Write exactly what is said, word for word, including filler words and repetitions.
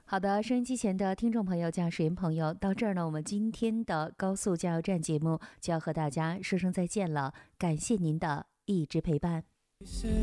好的，收音机前的听众朋友、驾驶员朋友，到这儿呢，我们今天的高速加油站节目就要和大家说声再见了，感谢您的一直陪伴。